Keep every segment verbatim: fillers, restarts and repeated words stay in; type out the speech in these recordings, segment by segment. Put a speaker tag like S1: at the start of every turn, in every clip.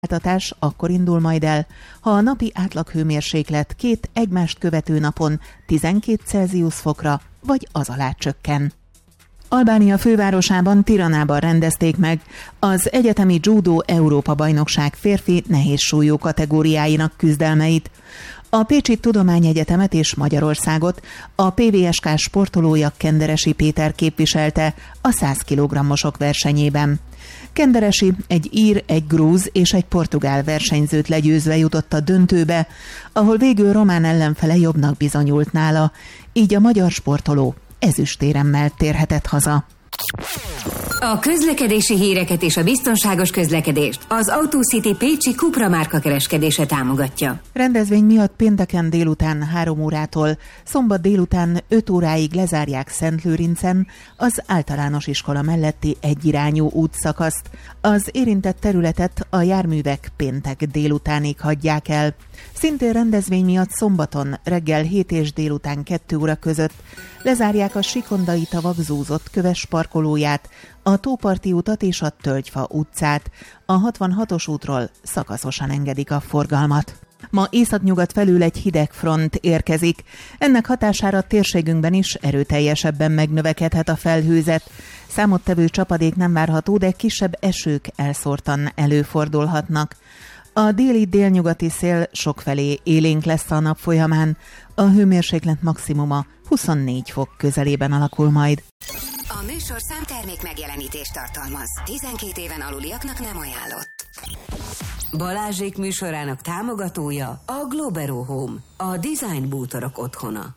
S1: szolgáltatás akkor indul majd el, ha a napi átlaghőmérséklet két egymást követő napon tizenkét Celsius fokra vagy az alá csökken. Albánia fővárosában, Tiranában rendezték meg az egyetemi judó Európa-bajnokság férfi nehézsúlyú kategóriáinak küzdelmeit. A Pécsi Tudományegyetemet és Magyarországot a pé vé es ká sportolója Kenderesi Péter képviselte a száz kilogrammosok versenyében. Kenderesi egy ír, egy grúz és egy portugál versenyzőt legyőzve jutott a döntőbe, ahol végül román ellenfele jobbnak bizonyult nála, így a magyar sportoló ezüstéremmel térhetett haza.
S2: A közlekedési híreket és a biztonságos közlekedést az AutoCity Pécsi Cupra márka kereskedése támogatja.
S1: Rendezvény miatt pénteken délután három órától, szombat délután öt óráig lezárják Szentlőrincen az általános iskola melletti egyirányú útszakaszt. Az érintett területet a járművek péntek délutánig hagyják el. Szintén rendezvény miatt szombaton reggel hét és délután kettő óra között lezárják a Sikondai tavak zúzott köves parkolóját, a Tóparti utat és a Tölgyfa utcát. A hatvanhatos útról szakaszosan engedik a forgalmat. Ma északnyugat felül egy hideg front érkezik. Ennek hatására térségünkben is erőteljesebben megnövekedhet a felhőzet. Számottevő csapadék nem várható, de kisebb esők elszórtan előfordulhatnak. A déli-délnyugati szél sokfelé élénk lesz a nap folyamán. A hőmérséklet maximuma huszonnégy fok közelében alakul majd.
S2: A műsor számtermék megjelenítést tartalmaz. tizenkét éven aluliaknak nem ajánlott. Balázsék műsorának támogatója a Globero Home, a design bútorok otthona.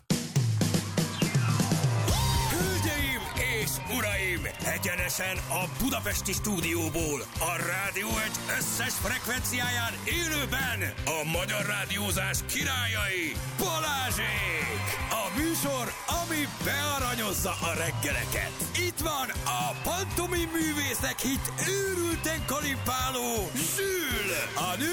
S3: Hölgyeim és uraim, egyenesen a budapesti stúdióból, a Rádió egy összes frekvenciáján élőben a magyar rádiózás királyai, Balázsék! A műsor, ami bearanyozza a reggeleket. Itt van a pantomim művészek hit őrülten kalimpáló Zsül, a nő